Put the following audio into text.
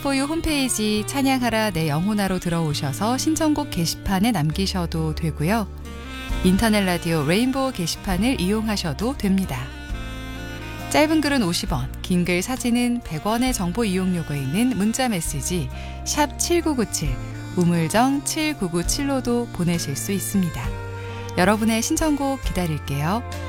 포유 홈페이지 찬양하라 내 영혼아로 들어오셔서 신청곡 게시판에 남기셔도 되고요. 인터넷 라디오 레인보우 게시판을 이용하셔도 됩니다. 짧은 글은 50원, 긴 글 사진은 100원의 정보 이용료가 있는 문자 메시지 샵 7997, 우물정 7997로도 보내실 수 있습니다. 여러분의 신청곡 기다릴게요.